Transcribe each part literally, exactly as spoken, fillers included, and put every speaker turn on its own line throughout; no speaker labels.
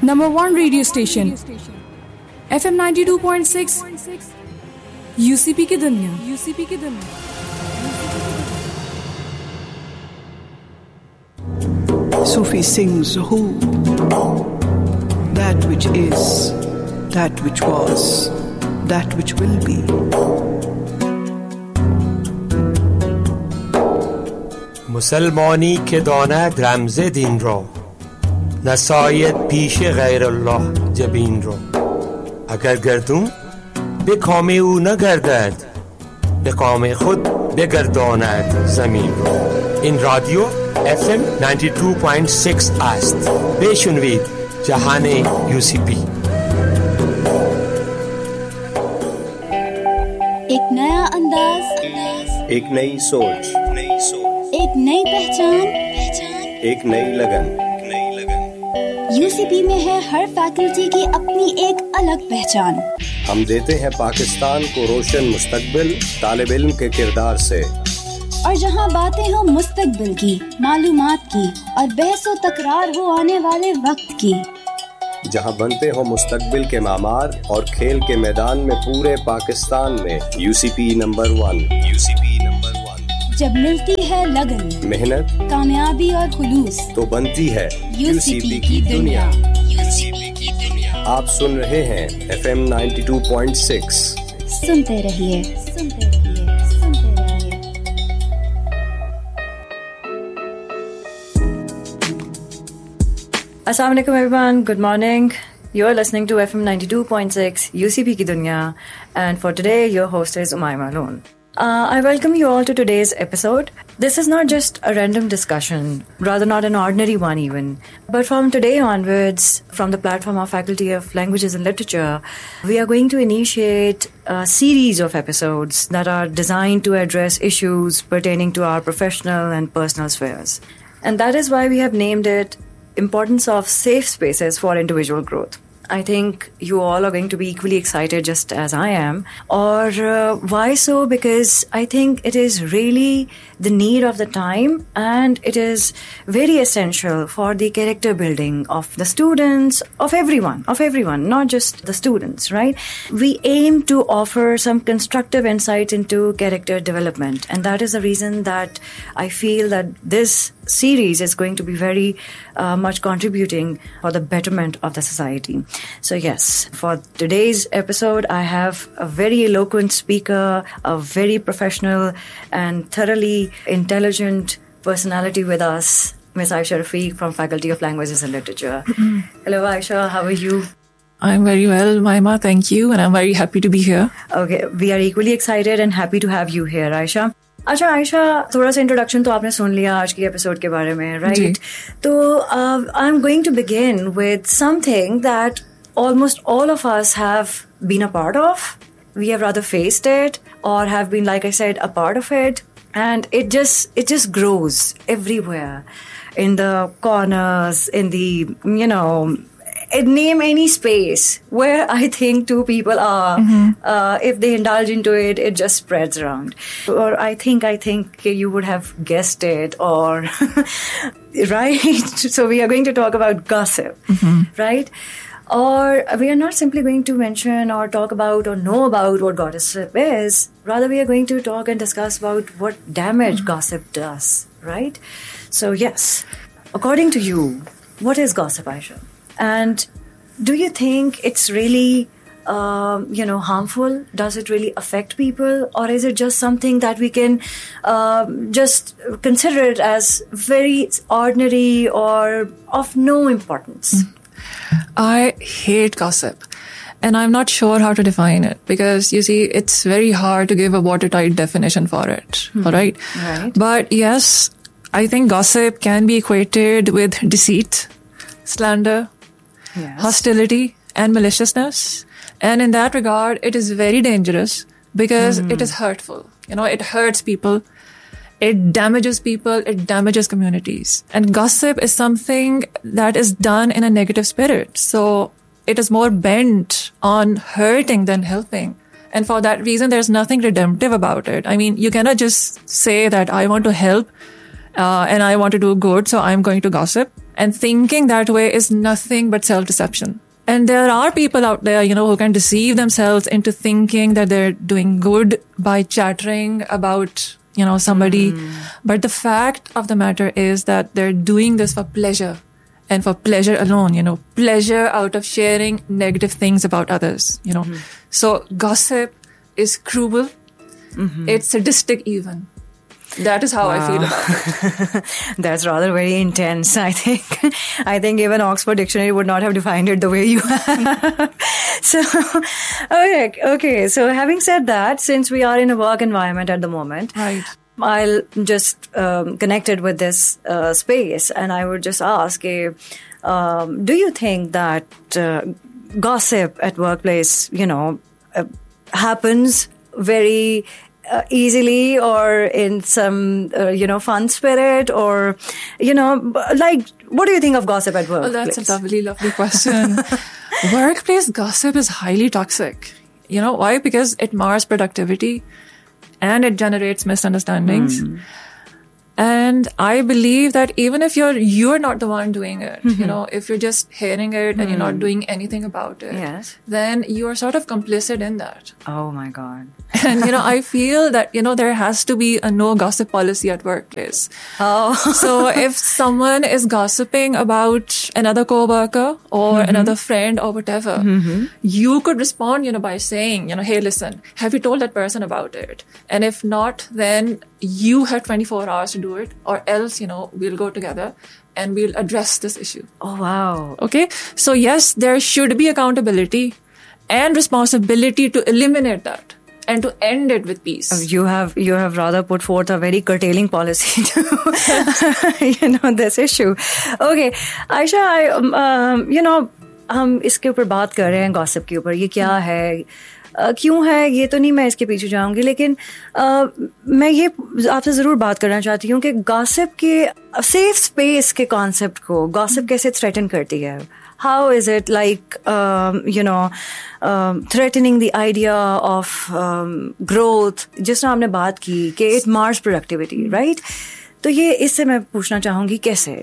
Number one radio station. F M ninety-two point six. U C P की दुनिया. U C P की दुनिया.
Sufi sings who? That which is, that which was, that which will be.
مسلمانی که داند رمز دین را، نساید پیش غیر الله جبین را. اگر گردون به کام او نگردد، به کام خود بگرداند زمین را. این رادیو اف ام نود و دو ممیز شش است. بشنوید جهان یو سی پی.
एक नया अंदाज,
एक नई सोच, नई सोच,
एक नई पहचान, पहचान,
एक नई लगन, नई लगन।
यूसीपी में है हर फैकल्टी की अपनी एक अलग पहचान।
हम देते हैं पाकिस्तान को रोशन मुस्तकबिल तालिब इल्म के किरदार से।
और जहां बातें हो मुस्तकबिल की, मालूमात की और बहसो तकरार हो आने वाले वक्त की,
जहां बनते हो मुस्तकबिल के मामार और खेल के मैदान में पूरे पाकिस्तान में UCP number one, UCP number one.
जब मिलती है लगन,
मेहनत,
कामयाबी और खुलूस,
तो बनती है
यूसीपी की दुनिया।
यूसीपी की दुनिया। आप सुन रहे हैं F M ninety two point six.
सुनते रहिए, सुनते रहिए, सुनते रहिए।
Assalamu alaikum everyone, good morning. You're listening to F M ninety-two point six U C P Ki Dunya, and for today your host is Umayma Loon. Uh, I welcome you all to today's episode. This is not just a random discussion, rather not an ordinary one even, but from today onwards, from the platform of Faculty of Languages and Literature, we are going to initiate a series of episodes that are designed to address issues pertaining to our professional and personal spheres. And that is why we have named it Importance of Safe Spaces for Individual Growth. I think you all are going to be equally excited just as I am. Or uh, why so? Because I think it is really the need of the time, and it is very essential for the character building of the students, of everyone, of everyone, not just the students, right? We aim to offer some constructive insight into character development, and that is the reason that I feel that this series is going to be very uh, much contributing for the betterment of the society. So yes, for today's episode, I have a very eloquent speaker, a very professional and thoroughly intelligent personality with us, Miss Aisha Rafiq from Faculty of Languages and Literature. Hello Aisha, how are you?
I'm very well, Maima, thank you, and I'm very happy to be here.
Okay, we are equally excited and happy to have you here, Aisha. अच्छा आयशा, थोड़ा सा introduction तो आपने सुन लिया आज की episode के बारे में, राइट? तो I am going to begin with something that almost all of us have been a part of. We have rather faced it or have been, like I said, a part of it. And it just, it just grows everywhere. In the corners, in the, you know, name any space where I think two people are. Mm-hmm. Uh, if they indulge into it, it just spreads around. Or I think, I think you would have guessed it, or, right? So we are going to talk about gossip, mm-hmm. right? Or we are not simply going to mention or talk about or know about what gossip is. Rather, we are going to talk and discuss about what damage mm-hmm. gossip does, right? So yes, according to you, what is gossip, Aisha? And do you think it's really, um, you know, harmful? Does it really affect people? Or is it just something that we can uh, just consider it as very ordinary or of no importance?
Mm. I hate gossip, and I'm not sure how to define it, because you see, it's very hard to give a watertight definition for it. Mm-hmm. All right?
Right.
But yes, I think gossip can be equated with deceit, slander, yes. hostility, and maliciousness. And in that regard, it is very dangerous because mm. it is hurtful. You know, it hurts people. It damages people. It damages communities. And gossip is something that is done in a negative spirit. So it is more bent on hurting than helping. And for that reason, there's nothing redemptive about it. I mean, you cannot just say that I want to help uh, and I want to do good, so I'm going to gossip. And thinking that way is nothing but self-deception. And there are people out there, you know, who can deceive themselves into thinking that they're doing good by chattering about, you know, somebody. Mm. But the fact of the matter is that they're doing this for pleasure and for pleasure alone, you know, pleasure out of sharing negative things about others, you know. Mm-hmm. So gossip is cruel. Mm-hmm. It's sadistic even. That is how wow. I feel about it.
That's rather very intense, I think. I think even Oxford Dictionary would not have defined it the way you have. So, okay, okay. So having said that, since we are in a work environment at the moment,
right.
I'll just um, connect it with this uh, space, and I would just ask, uh, um, do you think that uh, gossip at workplace, you know, uh, happens very Uh, easily or in some, uh, you know, fun spirit or, you know, like, what do you think of gossip at work?
Well, that's a lovely, lovely question. Workplace gossip is highly toxic. You know, why? Because it mars productivity and it generates misunderstandings. Mm. And I believe that even if you're, you're not the one doing it, mm-hmm. you know, if you're just hearing it mm. and you're not doing anything about it,
yes.
then you're sort of complicit in that.
Oh my God.
And, you know, I feel that, you know, there has to be a no gossip policy at workplace.
Oh.
So if someone is gossiping about another coworker or mm-hmm. another friend or whatever, mm-hmm. you could respond, you know, by saying, you know, hey, listen, have you told that person about it? And if not, then you have twenty-four hours to do it, or else, you know, we'll go together and we'll address this issue.
Oh, wow.
Okay. So yes, there should be accountability and responsibility to eliminate that. And to end it with peace.
You have you have rather put forth a very curtailing policy to, you know, this issue. Okay, Aisha, I, um, you know, हम इसके ऊपर बात कर रहे हैं gossip के ऊपर. ये क्या है, uh, क्यों है, ये तो नहीं मैं इसके पीछे जाऊंगी, लेकिन uh, मैं ये आपसे जरूर बात करना चाहती हूँ कि गॉसिप के सेफ स्पेस के कॉन्सेप्ट को गॉसिप कैसे थ्रेटन करती है. How is it like, um, you know, um, threatening the idea of um, growth? जिस तरह हमने बात की कि it mars productivity, right? तो ये इससे मैं पूछना चाहूंगी कैसे?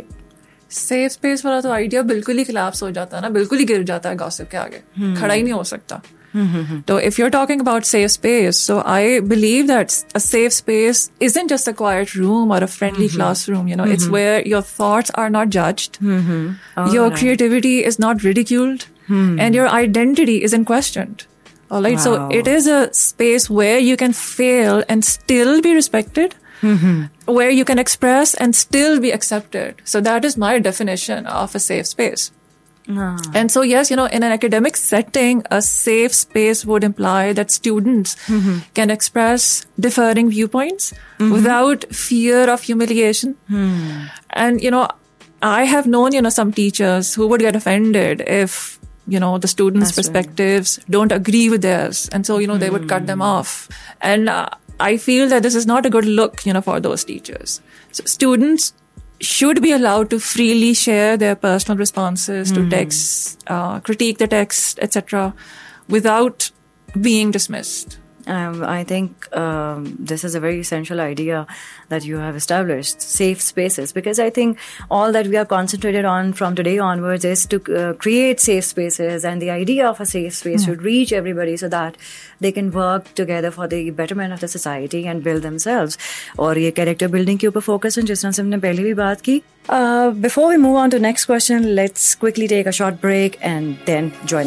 सेफ स्पेस वाला तो आइडिया बिल्कुल ही collapse हो जाता है ना, बिल्कुल ही गिर जाता है गॉसिप के आगे, hmm. खड़ा ही नहीं हो सकता. Mm-hmm. So if you're talking about safe space, so I believe that a safe space isn't just a quiet room or a friendly mm-hmm. classroom, you know, mm-hmm. it's where your thoughts are not judged, mm-hmm. oh, your right. creativity is not ridiculed, mm-hmm. and your identity isn't questioned. All right. Wow. So it is a space where you can fail and still be respected, mm-hmm. where you can express and still be accepted. So that is my definition of a safe space. Ah. And so, yes, you know, in an academic setting, a safe space would imply that students mm-hmm. can express differing viewpoints mm-hmm. without fear of humiliation. Mm. And, you know, I have known, you know, some teachers who would get offended if, you know, the students' That's perspectives right. don't agree with theirs. And so, you know, mm. they would cut them off. And uh, I feel that this is not a good look, you know, for those teachers. So students should be allowed to freely share their personal responses mm. to texts, uh, critique the text, et cetera, without being dismissed.
Um, I think um, this is a very essential idea that you have established, safe spaces, because I think all that we are concentrated on from today onwards is to uh, create safe spaces, and the idea of a safe space mm. should reach everybody so that they can work together for the betterment of the society and build themselves. और ये character building के ऊपर focus है, जिस तरह से हमने पहले भी बात की. Uh, before we move on to next question, let's quickly take a short break and then join